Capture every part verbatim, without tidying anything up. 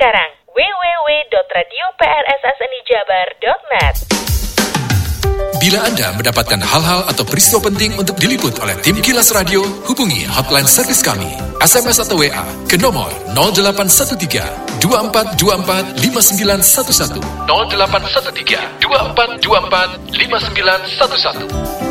sekarang w w w dot radio p r s s n i jabar dot net. Bila Anda mendapatkan hal-hal atau peristiwa penting untuk diliput oleh tim Kilas Radio, hubungi hotline servis kami, S M S atau W A ke nomor nol delapan satu tiga dua empat dua empat lima sembilan satu satu nol delapan satu tiga dua empat dua empat lima sembilan satu satu.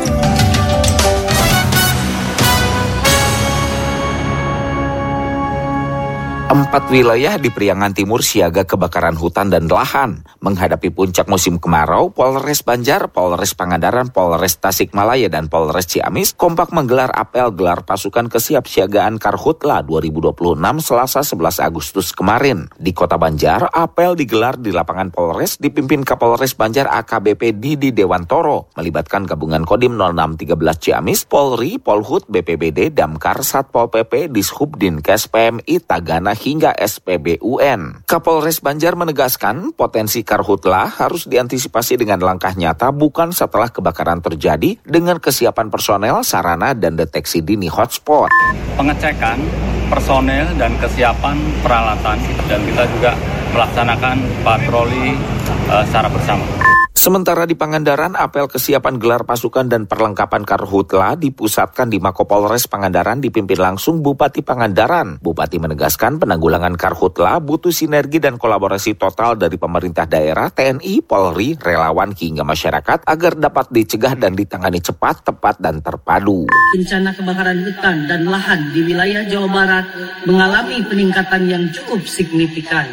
Empat wilayah di Priangan Timur siaga kebakaran hutan dan lahan. Menghadapi puncak musim kemarau, Polres Banjar, Polres Pangandaran, Polres Tasikmalaya, dan Polres Ciamis kompak menggelar apel gelar pasukan kesiapsiagaan Karhutla dua ribu dua puluh enam Selasa sebelas Agustus kemarin. Di Kota Banjar, apel digelar di lapangan Polres dipimpin Kapolres Banjar A K B P Didi Dewantoro, melibatkan gabungan Kodim nol enam tiga belas Ciamis, Polri, Polhut, B P B D, Damkar, Satpol P P, Dishub, Dinkes, P M I, Tagana, hingga S P B U N. Kapolres Banjar menegaskan potensi Karhutla harus diantisipasi dengan langkah nyata bukan setelah kebakaran terjadi dengan kesiapan personel, sarana, dan deteksi dini hotspot. Pengecekan personel dan kesiapan peralatan, dan kita juga melaksanakan patroli uh, secara bersama. Sementara di Pangandaran, apel kesiapan gelar pasukan dan perlengkapan Karhutla dipusatkan di Mako Polres Pangandaran dipimpin langsung Bupati Pangandaran. Bupati menegaskan penanggulangan Karhutla butuh sinergi dan kolaborasi total dari pemerintah daerah, T N I, Polri, relawan hingga masyarakat agar dapat dicegah dan ditangani cepat, tepat, dan terpadu. Bencana kebakaran hutan dan lahan di wilayah Jawa Barat mengalami peningkatan yang cukup signifikan.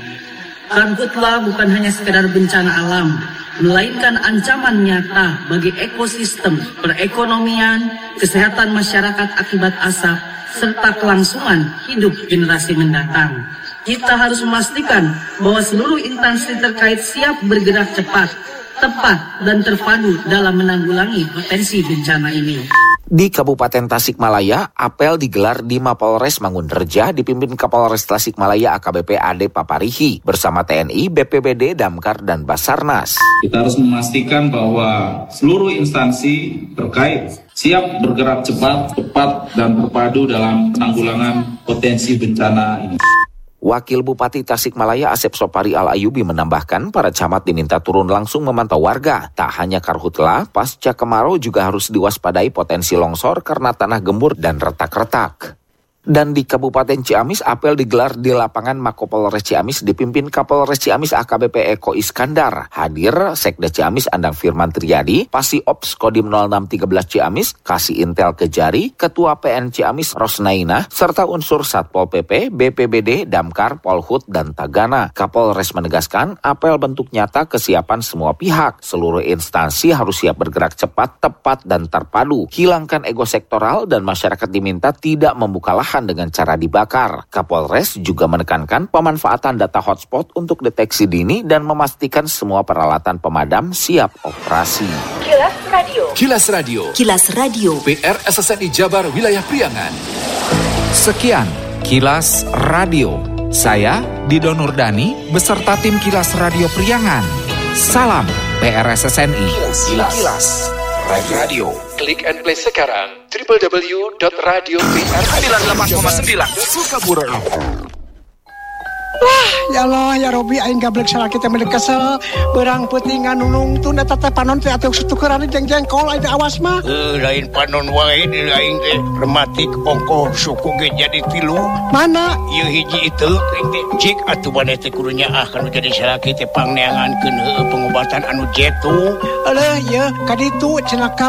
Karhutla bukan hanya sekedar bencana alam, melainkan ancaman nyata bagi ekosistem, perekonomian, kesehatan masyarakat akibat asap, serta kelangsungan hidup generasi mendatang. Kita harus memastikan bahwa seluruh instansi terkait siap bergerak cepat, tepat, dan terpadu dalam menanggulangi potensi bencana ini. Di Kabupaten Tasikmalaya, apel digelar di Mapolres Mangunreja dipimpin Kapolres Tasikmalaya A K B P Ade Paparihi bersama T N I, B P B D, Damkar, dan Basarnas. Kita harus memastikan bahwa seluruh instansi terkait siap bergerak cepat, tepat, dan terpadu dalam penanggulangan potensi bencana ini. Wakil Bupati Tasikmalaya Asep Sopari Al-Ayubi menambahkan para camat diminta turun langsung memantau warga. Tak hanya Karhutla, pasca kemarau juga harus diwaspadai potensi longsor karena tanah gembur dan retak-retak. Dan di Kabupaten Ciamis, apel digelar di lapangan Mako Polres Ciamis dipimpin Kapolres Ciamis A K B P Eko Iskandar. Hadir Sekda Ciamis Andang Firman Triadi, Pasi Ops Kodim nol enam tiga belas Ciamis, Kasih Intel Kejari, Ketua P N Ciamis Rosnaina, serta unsur Satpol P P, B P B D, Damkar, Polhut, dan Tagana. Kapolres menegaskan apel bentuk nyata kesiapan semua pihak. Seluruh instansi harus siap bergerak cepat, tepat, dan terpadu. Hilangkan ego sektoral dan masyarakat diminta tidak membuka lahan dengan cara dibakar. Kapolres juga menekankan pemanfaatan data hotspot untuk deteksi dini dan memastikan semua peralatan pemadam siap operasi. Kilas Radio. Kilas Radio. Kilas Radio. P R S S N I Jabar Wilayah Priangan. Sekian Kilas Radio. Saya Dido Nurdani beserta tim Kilas Radio Priangan. Salam P R S S N I. Kilas. Kilas. Kilas. Radio. Klik and play sekarang w w w dot radio p r sembilan delapan koma sembilan Sukabumi. Wah, ya Allah, ya Robi, aing gablek salah kita mendekesel. Berang putingan nunung tunda tete panon teh atuh sutukeran jeng-jengkol aing awas mah. Eh, lain panon wae di aing teh rematik ongko suku ge jadi tilu. Mana? Ieu hiji itu aing teh cik atuh bade teh kudu nyaah kana jadi salah kita pangneangankeun heueuh pengobatan anu jetu. Eleh, ye, kaditu cenah